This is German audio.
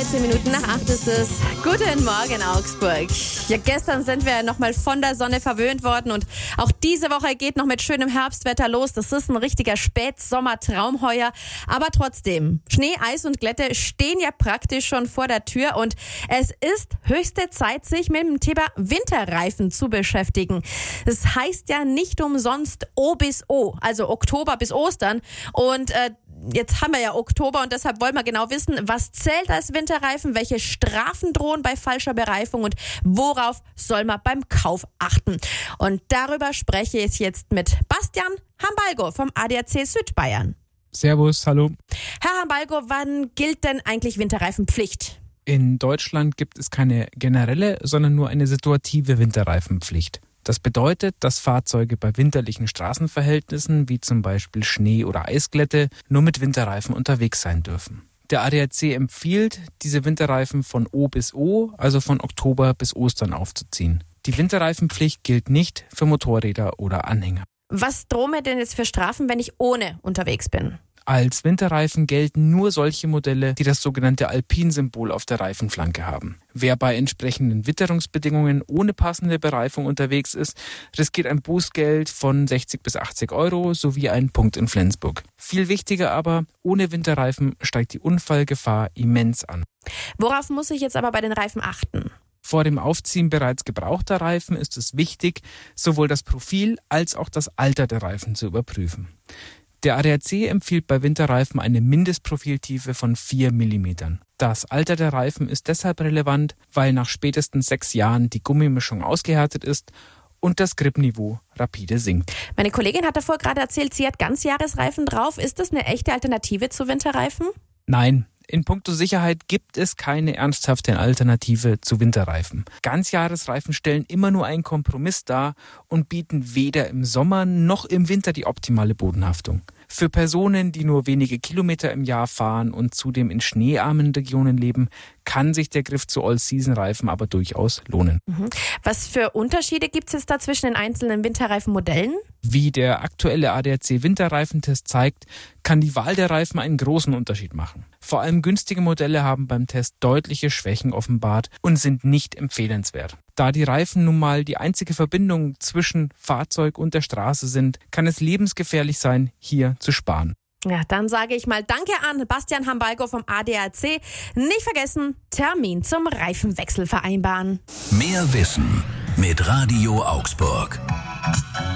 13 Minuten nach 8 ist es. Guten Morgen, Augsburg. Ja, gestern sind wir nochmal von der Sonne verwöhnt worden und auch diese Woche geht noch mit schönem Herbstwetter los. Das ist ein richtiger Spätsommer-Traum heuer. Aber trotzdem, Schnee, Eis und Glätte stehen ja praktisch schon vor der Tür und es ist höchste Zeit, sich mit dem Thema Winterreifen zu beschäftigen. Das heißt ja nicht umsonst O bis O, also Oktober bis Ostern. Und jetzt haben wir ja Oktober und deshalb wollen wir genau wissen, was zählt als Winterreifen, welche Strafen drohen bei falscher Bereifung und worauf soll man beim Kauf achten. Und darüber spreche ich jetzt mit Bastian Hambalgo vom ADAC Südbayern. Servus, hallo. Herr Hambalgo, wann gilt denn eigentlich Winterreifenpflicht? In Deutschland gibt es keine generelle, sondern nur eine situative Winterreifenpflicht. Das bedeutet, dass Fahrzeuge bei winterlichen Straßenverhältnissen, wie zum Beispiel Schnee oder Eisglätte, nur mit Winterreifen unterwegs sein dürfen. Der ADAC empfiehlt, diese Winterreifen von O bis O, also von Oktober bis Ostern aufzuziehen. Die Winterreifenpflicht gilt nicht für Motorräder oder Anhänger. Was drohen mir denn jetzt für Strafen, wenn ich ohne unterwegs bin? Als Winterreifen gelten nur solche Modelle, die das sogenannte Alpin-Symbol auf der Reifenflanke haben. Wer bei entsprechenden Witterungsbedingungen ohne passende Bereifung unterwegs ist, riskiert ein Bußgeld von 60 bis 80 Euro sowie einen Punkt in Flensburg. Viel wichtiger aber, ohne Winterreifen steigt die Unfallgefahr immens an. Worauf muss ich jetzt aber bei den Reifen achten? Vor dem Aufziehen bereits gebrauchter Reifen ist es wichtig, sowohl das Profil als auch das Alter der Reifen zu überprüfen. Der ADAC empfiehlt bei Winterreifen eine Mindestprofiltiefe von 4 mm. Das Alter der Reifen ist deshalb relevant, weil nach spätestens 6 Jahren die Gummimischung ausgehärtet ist und das Gripniveau rapide sinkt. Meine Kollegin hat davor gerade erzählt, sie hat Ganzjahresreifen drauf. Ist das eine echte Alternative zu Winterreifen? Nein. In puncto Sicherheit gibt es keine ernsthafte Alternative zu Winterreifen. Ganzjahresreifen stellen immer nur einen Kompromiss dar und bieten weder im Sommer noch im Winter die optimale Bodenhaftung. Für Personen, die nur wenige Kilometer im Jahr fahren und zudem in schneearmen Regionen leben, kann sich der Griff zu All-Season-Reifen aber durchaus lohnen. Was für Unterschiede gibt es jetzt da zwischen den einzelnen Winterreifenmodellen? Wie der aktuelle ADAC-Winterreifentest zeigt, kann die Wahl der Reifen einen großen Unterschied machen. Vor allem günstige Modelle haben beim Test deutliche Schwächen offenbart und sind nicht empfehlenswert. Da die Reifen nun mal die einzige Verbindung zwischen Fahrzeug und der Straße sind, kann es lebensgefährlich sein, hier zu sparen. Ja, dann sage ich mal Danke an Bastian Hambalgo vom ADAC. Nicht vergessen, Termin zum Reifenwechsel vereinbaren. Mehr Wissen mit Radio Augsburg.